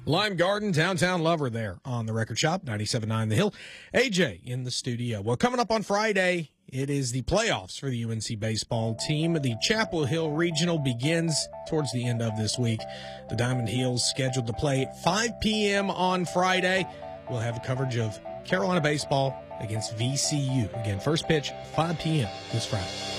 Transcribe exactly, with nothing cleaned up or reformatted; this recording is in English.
Lime Garden, downtown Lover there on the Record Shop, ninety-seven point nine The Hill. A J in the studio. Well, coming up on Friday, it is the playoffs for the U N C baseball team. The Chapel Hill Regional begins towards the end of this week. The Diamond Heels scheduled to play at five p.m. on Friday. We'll have coverage of Carolina baseball against V C U. Again, first pitch, five p.m. this Friday.